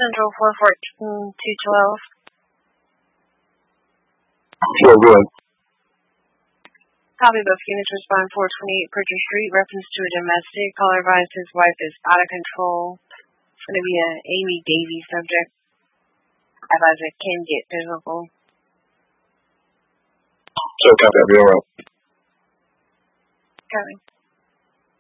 Central 414-212. Sure, go ahead. Copy both units respond 428 Pritchard Street. Reference to a domestic. Caller advised his wife is out of control. It's going to be an Amy Davies subject. Advised it can get physical. So copy, I'll be all right. Copy.